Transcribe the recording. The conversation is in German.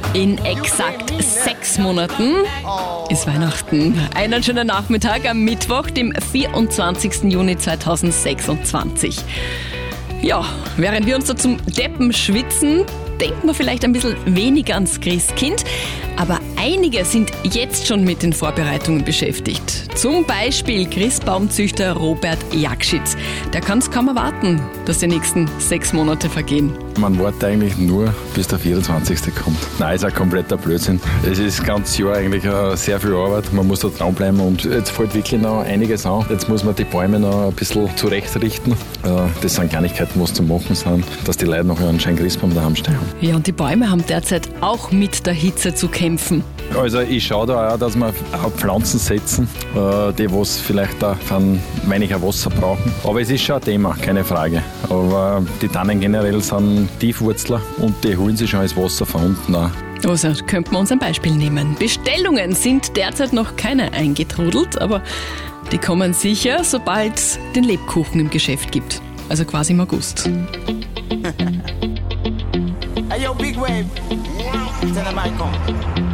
In exakt 6 Monaten ist Weihnachten. Einen schönen Nachmittag am Mittwoch, dem 24. Juni 2026. Ja, während wir uns da zum Deppen schwitzen, denken wir vielleicht ein bisschen weniger ans Christkind. Aber einige sind jetzt schon mit den Vorbereitungen beschäftigt. Zum Beispiel Christbaumzüchter Robert Jakschitz. Der kann es kaum erwarten, dass die nächsten 6 Monate vergehen. Man wartet eigentlich nur, bis der 24. kommt. Nein, ist ein kompletter Blödsinn. Es ist das ganze Jahr eigentlich sehr viel Arbeit. Man muss da dranbleiben und jetzt fällt wirklich noch einiges an. Jetzt muss man die Bäume noch ein bisschen zurechtrichten. Das sind Kleinigkeiten, was zu machen sind, dass die Leute noch einen schönen Christbaum daheim stehen. Ja, und die Bäume haben derzeit auch mit der Hitze zu kämpfen. Also ich schaue da auch, dass wir auch Pflanzen setzen, die was vielleicht auch weniger Wasser brauchen. Aber es ist schon ein Thema, keine Frage. Aber die Tannen generell sind Tiefwurzler und die holen sich schon das Wasser von unten an. Also könnten wir uns ein Beispiel nehmen. Bestellungen sind derzeit noch keine eingetrudelt, aber die kommen sicher, sobald es den Lebkuchen im Geschäft gibt. Also quasi im August. Hey yo, Big Wave. Tell them I come.